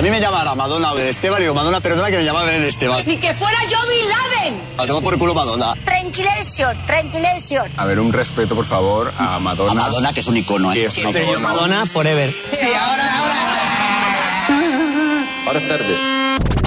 mí me llamará Madonna o Belén Esteban y digo, Madonna, perdona que me llama Belén Esteban. Ni que fuera yo Bin Laden. La tengo por el culo Madonna. Tranquilation. A ver, un respeto, por favor, a Madonna. A Madonna, que es un icono, ¿eh? Sí, es un icono. Madonna forever. Sí, ahora. Ahora es tarde.